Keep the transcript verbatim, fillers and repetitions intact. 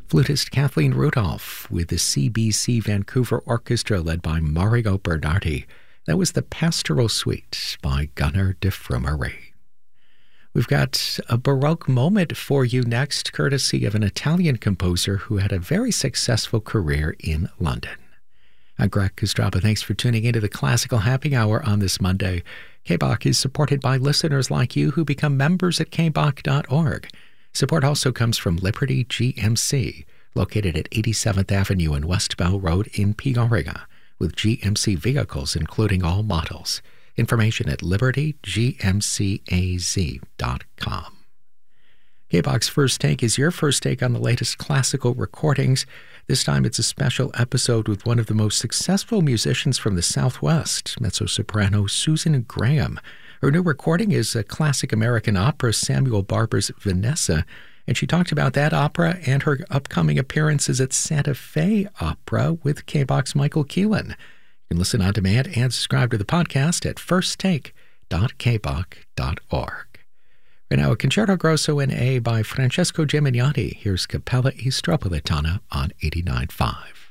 Flutist Kathleen Rudolph with the C B C Vancouver Orchestra led by Mario Bernardi. That was the Pastoral Suite by Gunnar de Frumery. We've got a Baroque moment for you next, courtesy of an Italian composer who had a very successful career in London. I'm Greg Kostraba. Thanks for tuning into the Classical Happy Hour on this Monday. K B O C is supported by listeners like you who become members at k b o c dot org. Support also comes from Liberty G M C, located at eighty-seventh Avenue and West Bell Road in Peoria, with G M C vehicles including all models. Information at liberty g m c a z dot com. K B O C's First Take is your first take on the latest classical recordings. This time it's a special episode with one of the most successful musicians from the Southwest, mezzo-soprano Susan Graham. Her new recording is a classic American opera, Samuel Barber's Vanessa, and she talked about that opera and her upcoming appearances at Santa Fe Opera with K B O C's Michael Keelan. You can listen on demand and subscribe to the podcast at first take dot k b o c dot org. Right now, a Concerto Grosso in A by Francesco Gimignani. Here's Capella e Stropolitana on eighty-nine point five.